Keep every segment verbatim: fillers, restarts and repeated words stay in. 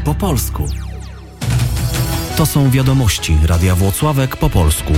po polsku. To są wiadomości Radia Włocławek po polsku.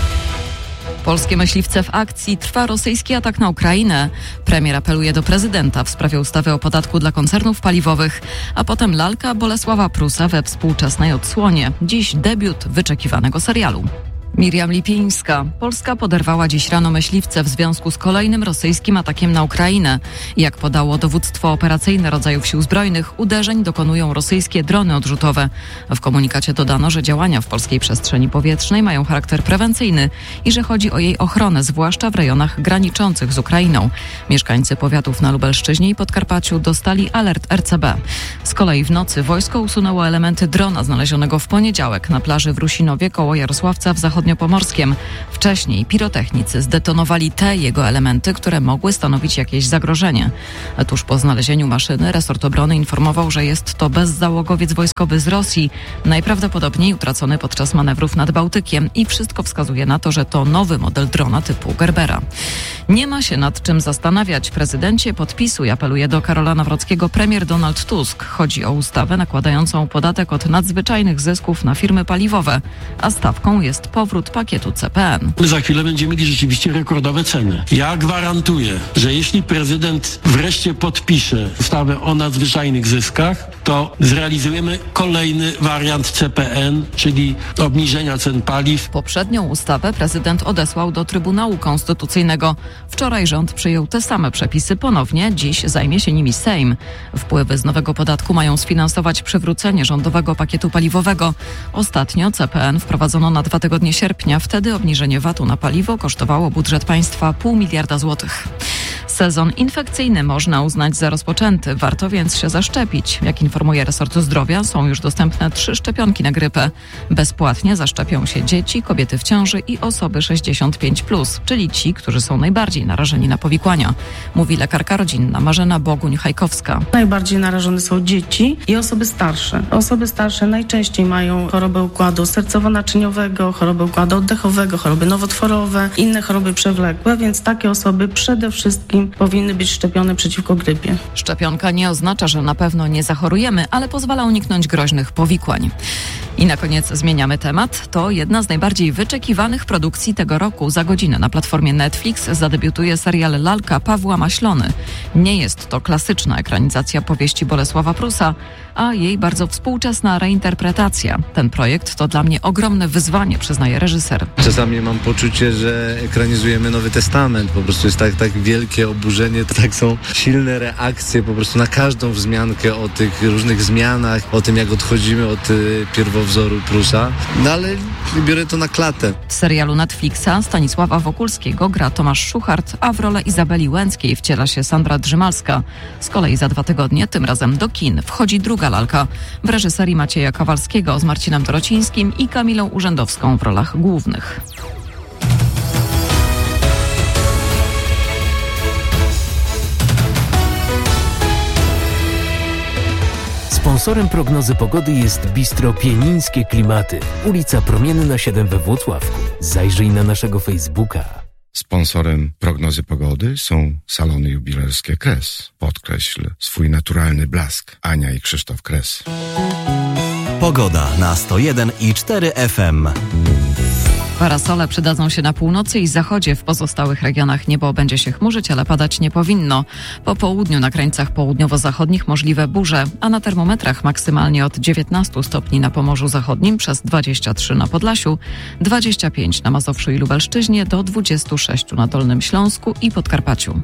Polskie myśliwce w akcji. Trwa rosyjski atak na Ukrainę. Premier apeluje do prezydenta w sprawie ustawy o podatku dla koncernów paliwowych, a potem lalka Bolesława Prusa we współczesnej odsłonie. Dziś debiut wyczekiwanego serialu. Miriam Lipińska. Polska poderwała dziś rano myśliwce w związku z kolejnym rosyjskim atakiem na Ukrainę. Jak podało dowództwo operacyjne rodzajów sił zbrojnych, uderzeń dokonują rosyjskie drony odrzutowe. W komunikacie dodano, że działania w polskiej przestrzeni powietrznej mają charakter prewencyjny i że chodzi o jej ochronę, zwłaszcza w rejonach graniczących z Ukrainą. Mieszkańcy powiatów na Lubelszczyźnie i Podkarpaciu dostali alert R C B. Z kolei w nocy wojsko usunęło elementy drona znalezionego w poniedziałek na plaży w Rusinowie koło Jarosławca w zachodnim Pomorskiem. Wcześniej pirotechnicy zdetonowali te jego elementy, które mogły stanowić jakieś zagrożenie. A tuż po znalezieniu maszyny resort obrony informował, że jest to bezzałogowiec wojskowy z Rosji, najprawdopodobniej utracony podczas manewrów nad Bałtykiem i wszystko wskazuje na to, że to nowy model drona typu Gerbera. Nie ma się nad czym zastanawiać. Prezydencie, podpisuj, apeluje do Karola Nawrockiego premier Donald Tusk. Chodzi o ustawę nakładającą podatek od nadzwyczajnych zysków na firmy paliwowe, a stawką jest powrót pakietu C P N. Za chwilę będziemy mieli rzeczywiście rekordowe ceny. Ja gwarantuję, że jeśli prezydent wreszcie podpisze ustawę o nadzwyczajnych zyskach, to zrealizujemy kolejny wariant C P N, czyli obniżenia cen paliw. Poprzednią ustawę prezydent odesłał do Trybunału Konstytucyjnego. Wczoraj rząd przyjął te same przepisy ponownie, dziś zajmie się nimi Sejm. Wpływy z nowego podatku mają sfinansować przywrócenie rządowego pakietu paliwowego. Ostatnio C P N wprowadzono na dwa tygodnie sierpnia. Wtedy obniżenie V A T-u na paliwo kosztowało budżet państwa pół miliarda złotych. Sezon infekcyjny można uznać za rozpoczęty. Warto więc się zaszczepić. Jak informuje resort zdrowia, są już dostępne trzy szczepionki na grypę. Bezpłatnie zaszczepią się dzieci, kobiety w ciąży i osoby sześćdziesiąt pięć plus, czyli ci, którzy są najbardziej narażeni na powikłania. Mówi lekarka rodzinna Marzena Boguń-Hajkowska. Najbardziej narażone są dzieci i osoby starsze. Osoby starsze najczęściej mają chorobę układu sercowo-naczyniowego, chorobę układu oddechowego, choroby nowotworowe, inne choroby przewlekłe, więc takie osoby przede wszystkim powinny być szczepione przeciwko grypie. Szczepionka nie oznacza, że na pewno nie zachorujemy, ale pozwala uniknąć groźnych powikłań. I na koniec zmieniamy temat. To jedna z najbardziej wyczekiwanych produkcji tego roku. Za godzinę na platformie Netflix zadebiutuje serial Lalka Pawła Maślony. Nie jest to klasyczna ekranizacja powieści Bolesława Prusa, a jej bardzo współczesna reinterpretacja. Ten projekt to dla mnie ogromne wyzwanie, przyznaje reżyser. Czasami mam poczucie, że ekranizujemy Nowy Testament. Po prostu jest tak, tak wielkie oburzenie, tak są silne reakcje po prostu na każdą wzmiankę o tych różnych zmianach, o tym, jak odchodzimy od y, pierwowzoru Prusa. No ale biorę to na klatę. W serialu Netflixa Stanisława Wokulskiego gra Tomasz Szuchart, a w rolę Izabeli Łęckiej wciela się Sandra Drzymalska. Z kolei za dwa tygodnie, tym razem do kin, wchodzi druga lalka w reżyserii Macieja Kowalskiego z Marcinem Dorocińskim i Kamilą Urzędowską w rolach głównych. Sponsorem prognozy pogody jest Bistro Pienińskie Klimaty. Ulica Promienna siedem we Włocławku. Zajrzyj na naszego Facebooka. Sponsorem prognozy pogody są salony jubilerskie Kres. Podkreśl swój naturalny blask. Ania i Krzysztof Kres. Pogoda na sto jeden i cztery F M. Parasole przydadzą się na północy i zachodzie. W pozostałych regionach niebo będzie się chmurzyć, ale padać nie powinno. Po południu na krańcach południowo-zachodnich możliwe burze, a na termometrach maksymalnie od dziewiętnastu stopni na Pomorzu Zachodnim, przez dwadzieścia trzy na Podlasiu, dwadzieścia pięć na Mazowszu i Lubelszczyźnie, do dwudziestu sześciu na Dolnym Śląsku i Podkarpaciu.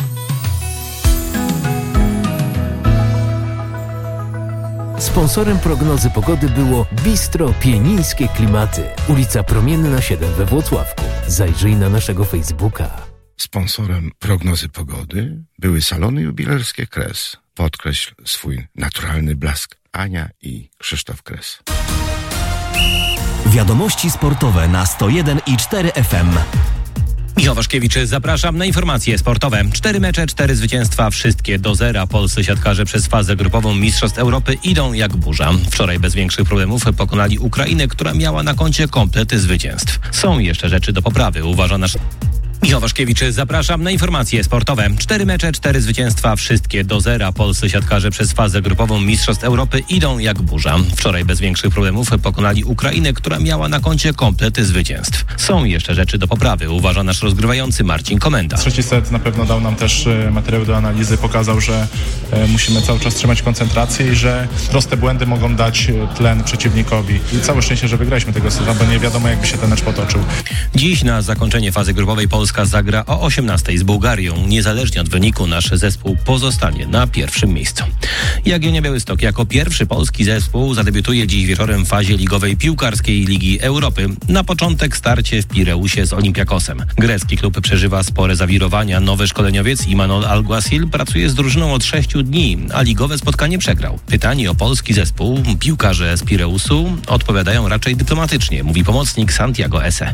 Sponsorem prognozy pogody było Bistro Pienińskie Klimaty. Ulica Promienna siedem we Włocławku. Zajrzyj na naszego Facebooka. Sponsorem prognozy pogody były salony jubilerskie Kres. Podkreśl swój naturalny blask. Ania i Krzysztof Kres. Wiadomości sportowe na sto jeden i cztery F M. Michał Waszkiewicz, zapraszam na informacje sportowe. Cztery mecze, cztery zwycięstwa, wszystkie do zera. Polscy siatkarze przez fazę grupową Mistrzostw Europy idą jak burza. Wczoraj bez większych problemów pokonali Ukrainę, która miała na koncie komplet zwycięstw. Są jeszcze rzeczy do poprawy, uważa nasz... Michał Waszkiewicz, zapraszam na informacje sportowe. Cztery mecze, cztery zwycięstwa, wszystkie do zera. Polscy siatkarze przez fazę grupową Mistrzostw Europy idą jak burza. Wczoraj bez większych problemów pokonali Ukrainę, która miała na koncie komplet zwycięstw. Są jeszcze rzeczy do poprawy, uważa nasz rozgrywający Marcin Komenda. Trzeci set na pewno dał nam też materiał do analizy, pokazał, że musimy cały czas trzymać koncentrację i że proste błędy mogą dać tlen przeciwnikowi. I całe szczęście, że wygraliśmy tego seta, bo nie wiadomo, jakby się ten mecz potoczył. Dziś na zakończenie fazy grupowej Polska zagra o osiemnastej z Bułgarią. Niezależnie od wyniku nasz zespół pozostanie na pierwszym miejscu. Jagiellonia Białystok jako pierwszy polski zespół zadebiutuje dziś wieczorem w fazie ligowej piłkarskiej Ligi Europy. Na początek starcie w Pireusie z Olympiakosem. Grecki klub przeżywa spore zawirowania. Nowy szkoleniowiec Imanol Alguacil pracuje z drużyną od sześciu dni, a ligowe spotkanie przegrał. Pytani o polski zespół piłkarze z Pireusu odpowiadają raczej dyplomatycznie, mówi pomocnik Santiago Ese.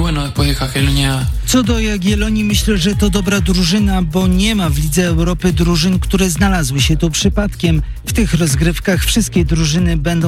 Co do Jagiellonii, myślę, że to dobra drużyna, bo nie ma w Lidze Europy drużyn, które znalazły się tu przypadkiem. W tych rozgrywkach wszystkie drużyny będą